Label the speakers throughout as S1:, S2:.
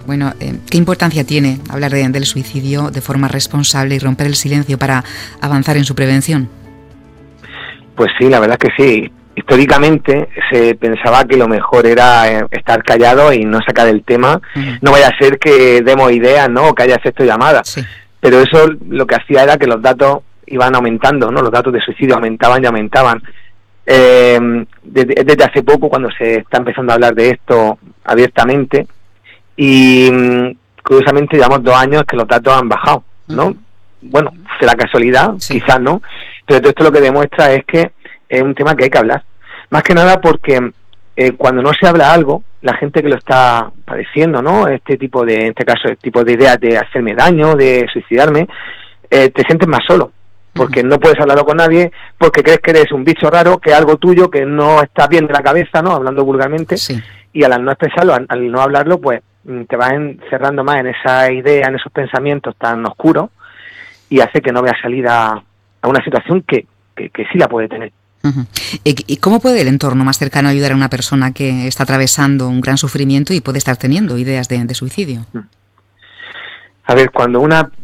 S1: Bueno, ¿qué importancia tiene hablar del suicidio de forma responsable y romper el silencio para avanzar en su prevención?
S2: Pues sí, la verdad es que sí. Históricamente se pensaba que lo mejor era estar callado y no sacar el tema. No vaya a ser que demos ideas, ¿no? O que haya efecto llamada.
S1: Sí.
S2: Pero eso lo que hacía era que los datos iban aumentando, ¿no? Los datos de suicidio aumentaban y aumentaban. Desde hace poco, cuando se está empezando a hablar de esto abiertamente, y curiosamente llevamos 2 años que los datos han bajado, ¿no? Bueno, será casualidad,
S1: sí.
S2: Quizás no, pero todo esto lo que demuestra es que es un tema que hay que hablar. Más que nada porque cuando no se habla algo, la gente que lo está padeciendo, ¿no? En este caso, este tipo de ideas de hacerme daño, de suicidarme, te sientes más solo, porque no puedes hablarlo con nadie, porque crees que eres un bicho raro, que es algo tuyo, que no está bien de la cabeza, ¿no? Hablando vulgarmente,
S1: sí.
S2: Y al no expresarlo, al no hablarlo, pues te vas encerrando más en esa idea, en esos pensamientos tan oscuros, y hace que no veas salida a una situación que sí la puede tener.
S1: ¿Y cómo puede el entorno más cercano ayudar a una persona que está atravesando un gran sufrimiento y puede estar teniendo ideas de suicidio?
S2: A ver, cuando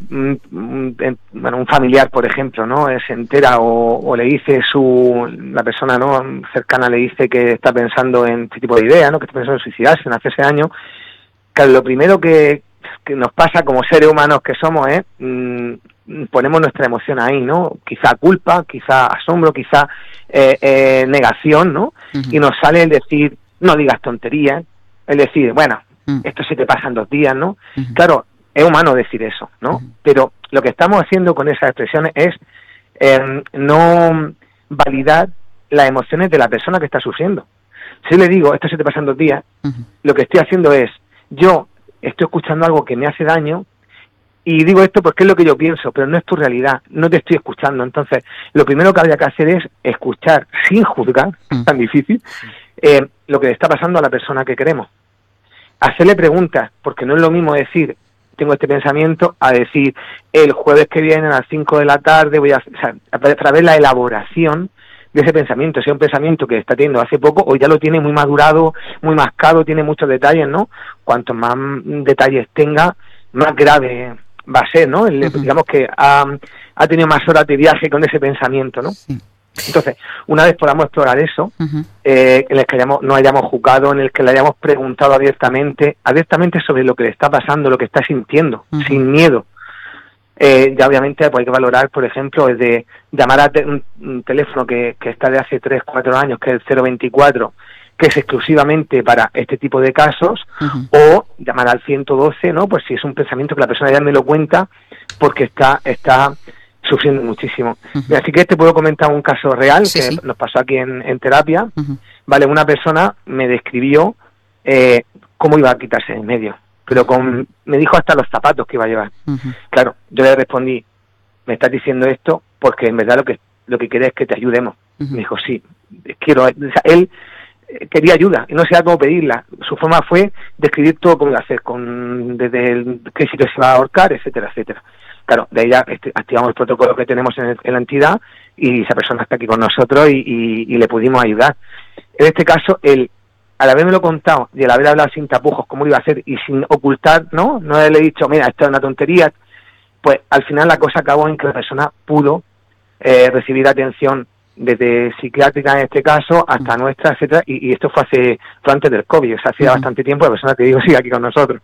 S2: un familiar, por ejemplo, ¿no? Se entera o le dice la persona, ¿no? cercana le dice que está pensando en este tipo de ideas, ¿no? Que está pensando en suicidarse, en hacerse daño. Claro, lo primero que nos pasa como seres humanos que somos es ponemos nuestra emoción ahí, ¿no? Quizá culpa, quizá asombro, quizá negación, ¿no? Y nos sale el decir, no digas tonterías, el decir, bueno, esto se te pasa en 2 días, ¿no? Claro, es humano decir eso, ¿no? Pero lo que estamos haciendo con esas expresiones es no validar las emociones de la persona que está sufriendo. Si le digo, esto se te pasa en 2 días, lo que estoy haciendo es, yo estoy escuchando algo que me hace daño, y digo esto porque es lo que yo pienso, pero no es tu realidad, no te estoy escuchando. Entonces, lo primero que habría que hacer es escuchar sin juzgar, es tan difícil, lo que le está pasando a la persona que queremos. Hacerle preguntas, porque no es lo mismo decir, tengo este pensamiento, a decir, el jueves que viene a las 5 de la tarde voy a través de la elaboración de ese pensamiento. Si es un pensamiento que está teniendo hace poco, o ya lo tiene muy madurado, muy mascado, tiene muchos detalles, ¿no? Cuantos más detalles tenga, más grave va a ser, ¿no? Digamos que ha tenido más horas de viaje con ese pensamiento, ¿no? Sí. Entonces, una vez podamos explorar eso, en el que no hayamos juzgado, en el que le hayamos preguntado abiertamente sobre lo que le está pasando, lo que está sintiendo, sin miedo. Ya obviamente pues hay que valorar, por ejemplo, el de llamar a un teléfono que está de hace 3-4 años, que es el 024, que es exclusivamente para este tipo de casos, o llamar al 112, ¿no? Pues si es un pensamiento que la persona ya me lo cuenta, porque está sufriendo muchísimo. Así que puedo comentar un caso real que nos pasó aquí en terapia. Vale, una persona me describió cómo iba a quitarse de en medio, pero me dijo hasta los zapatos que iba a llevar. Claro, yo le respondí, me estás diciendo esto porque en verdad lo que quieres es que te ayudemos. Me dijo, sí, quiero. O sea, él quería ayuda y no sabía cómo pedirla. Su forma fue describir todo cómo iba a hacer, desde el que si se va a ahorcar, etcétera, etcétera. Claro, de ahí ya activamos el protocolo que tenemos en la entidad, y esa persona está aquí con nosotros y le pudimos ayudar. En este caso, al haberme contado y al haber hablado sin tapujos cómo lo iba a hacer y sin ocultar, no haberle dicho, mira, esto es una tontería, pues al final la cosa acabó en que la persona pudo recibir atención desde psiquiátrica en este caso hasta nuestra, etcétera, y esto fue antes del COVID, o sea, hacía bastante tiempo. La persona que digo sigue aquí con nosotros.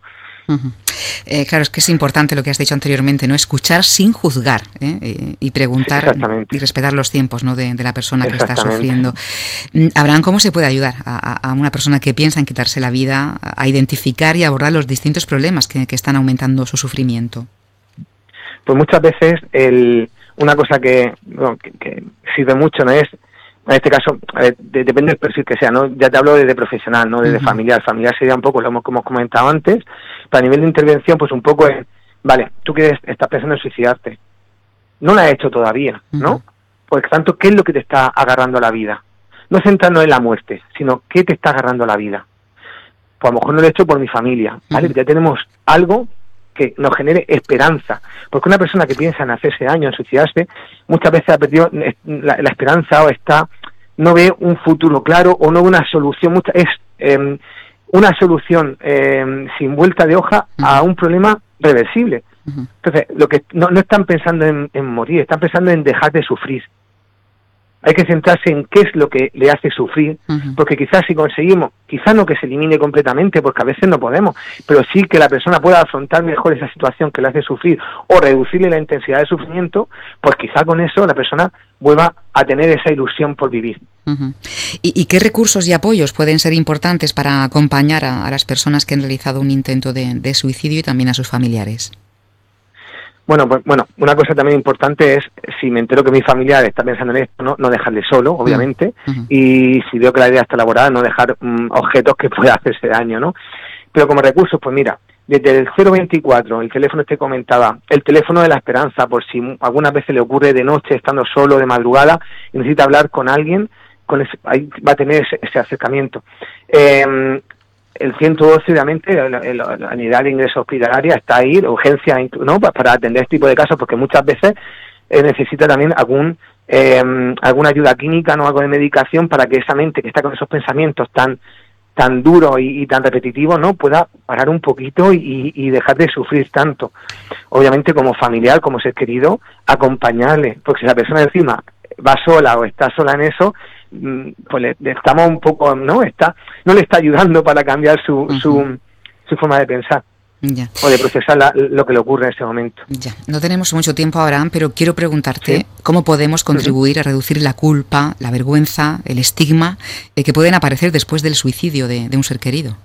S1: Claro, es que es importante lo que has dicho anteriormente, ¿no? Escuchar sin juzgar, y preguntar y respetar los tiempos, ¿no? de la persona que está sufriendo. Abraham, ¿cómo se puede ayudar a una persona que piensa en quitarse la vida a identificar y abordar los distintos problemas que están aumentando su sufrimiento?
S2: Pues muchas veces una cosa que sirve mucho, ¿no? Es, en este caso, depende del perfil que sea, ¿no? Ya te hablo de profesional, no de familiar. Familiar sería un poco lo que hemos comentado antes. Pero a nivel de intervención, pues un poco es, vale, tú estás pensando en suicidarte. No lo has hecho todavía, ¿no? Por tanto, ¿qué es lo que te está agarrando a la vida? No centrarnos en la muerte, sino ¿qué te está agarrando a la vida? Pues a lo mejor no lo he hecho por mi familia, ¿vale? Ya tenemos algo que nos genere esperanza, porque una persona que piensa en hacerse daño, en suicidarse, muchas veces ha perdido la esperanza, o no ve un futuro claro, o no ve una solución. Es una solución sin vuelta de hoja a un problema reversible. Entonces, lo que no están pensando en morir, están pensando en dejar de sufrir. Hay que centrarse en qué es lo que le hace sufrir, porque quizás si conseguimos, quizás no que se elimine completamente, porque a veces no podemos, pero sí que la persona pueda afrontar mejor esa situación que le hace sufrir o reducirle la intensidad de sufrimiento, pues quizá con eso la persona vuelva a tener esa ilusión por vivir.
S1: ¿Y qué recursos y apoyos pueden ser importantes para acompañar a las personas que han realizado un intento de suicidio y también a sus familiares?
S2: Bueno, una cosa también importante es, si me entero que mi familiar está pensando en esto, no dejarle solo, obviamente, y si veo que la idea está elaborada, no dejar objetos que pueda hacerse daño, ¿no? Pero como recursos, pues mira, desde el 024, el teléfono que comentaba, el teléfono de la esperanza, por si algunas veces le ocurre de noche, estando solo, de madrugada, y necesita hablar con alguien, ahí va a tener ese acercamiento. El 112, obviamente, la unidad de ingreso hospitalaria está ahí, urgencia, ¿no?, para atender este tipo de casos, porque muchas veces necesita también alguna ayuda clínica, no, algo de medicación, para que esa mente que está con esos pensamientos tan duros y tan repetitivos, no pueda parar un poquito y dejar de sufrir tanto. Obviamente, como familiar, como ser querido, acompañarle, porque si la persona encima va sola o está sola en eso, pues le estamos un poco, no le está ayudando para cambiar su forma de pensar.
S1: Ya.
S2: O de procesar lo que le ocurre en ese momento.
S1: Ya. No tenemos mucho tiempo, Abraham, pero quiero preguntarte cómo podemos contribuir a reducir la culpa, la vergüenza, el estigma que pueden aparecer después del suicidio de un ser querido.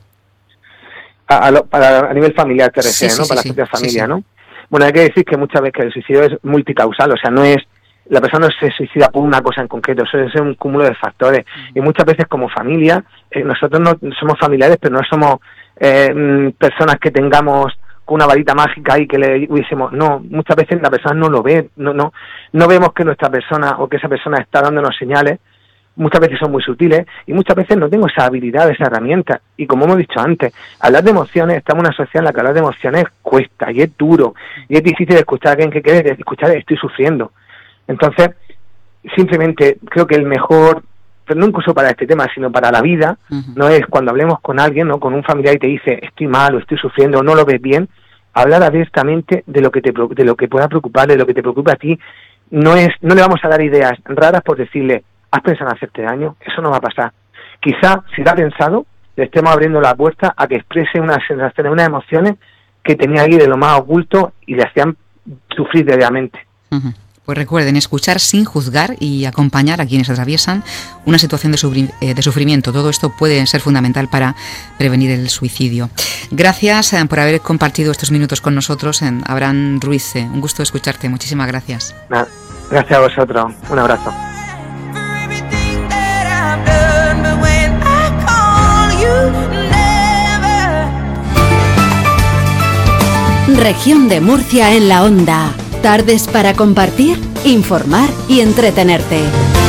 S2: A nivel familiar te refieres, ¿no? Para la propia familia, ¿no? Bueno, hay que decir que muchas veces que el suicidio es multicausal, o sea, no es la persona no se suicida por una cosa en concreto, eso es un cúmulo de factores. Y muchas veces como familia, nosotros no somos familiares, pero no somos personas que tengamos una varita mágica y que le hubiésemos... No, muchas veces la persona no lo ve, no vemos que nuestra persona o que esa persona está dándonos señales, muchas veces son muy sutiles y muchas veces no tengo esa habilidad, esa herramienta. Y como hemos dicho antes, hablar de emociones, estamos en una sociedad en la que hablar de emociones cuesta y es duro y es difícil de escuchar a alguien que quiere escuchar estoy sufriendo. Entonces, simplemente creo que el mejor, pero no incluso para este tema, sino para la vida, no es cuando hablemos con alguien, no, con un familiar y te dice estoy mal o estoy sufriendo o no lo ves bien, hablar abiertamente de lo que pueda preocupar, de lo que te preocupa a ti. No le vamos a dar ideas raras por decirle ¿has pensado en hacerte daño? Eso no va a pasar. Quizá, si lo ha pensado, le estemos abriendo la puerta a que exprese unas sensaciones, unas emociones que tenía ahí de lo más oculto y le hacían sufrir diariamente.
S1: Pues recuerden, escuchar sin juzgar y acompañar a quienes atraviesan una situación de sufrimiento. Todo esto puede ser fundamental para prevenir el suicidio. Gracias por haber compartido estos minutos con nosotros, Abraham Ruiz. Un gusto escucharte. Muchísimas gracias.
S2: Gracias a vosotros. Un abrazo.
S3: Región de Murcia en la onda. Tardes para compartir, informar y entretenerte.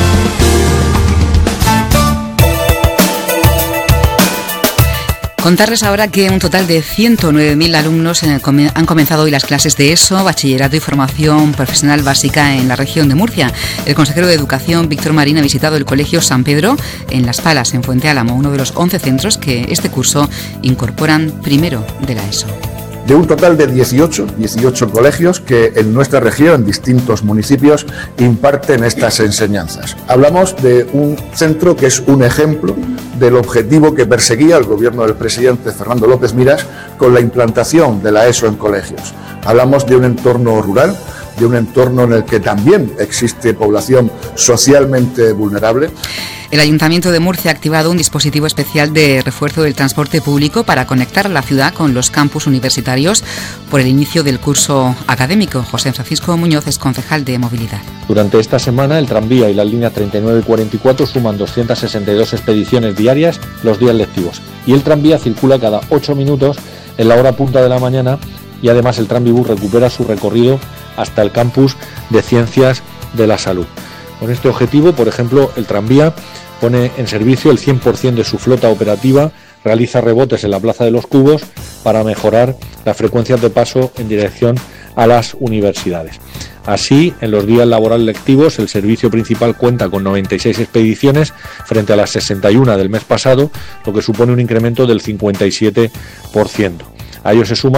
S1: Contarles ahora que un total de 109.000 alumnos han comenzado hoy las clases de ESO, bachillerato y formación profesional básica en la región de Murcia. El consejero de Educación, Víctor Marín, ha visitado el Colegio San Pedro en Las Palas, en Fuente Álamo, uno de los 11 centros que este curso incorporan primero de la ESO.
S4: De un total de 18 colegios que en nuestra región, en distintos municipios, imparten estas enseñanzas. Hablamos de un centro que es un ejemplo del objetivo que perseguía el gobierno del presidente Fernando López Miras con la implantación de la ESO en colegios. Hablamos de un entorno rural, de un entorno en el que también existe población socialmente vulnerable.
S1: El Ayuntamiento de Murcia ha activado un dispositivo especial de refuerzo del transporte público para conectar la ciudad con los campus universitarios por el inicio del curso académico. José Francisco Muñoz es concejal de Movilidad.
S5: Durante esta semana, el tranvía y las líneas 39 y 44 suman 262 expediciones diarias los días lectivos. Y el tranvía circula cada 8 minutos en la hora punta de la mañana y además el tranvibús recupera su recorrido hasta el campus de Ciencias de la Salud. Con este objetivo, por ejemplo, el tranvía pone en servicio el 100% de su flota operativa, realiza rebotes en la Plaza de los Cubos para mejorar las frecuencias de paso en dirección a las universidades. Así, en los días laborales lectivos, el servicio principal cuenta con 96 expediciones frente a las 61 del mes pasado, lo que supone un incremento del 57%. A ello se suma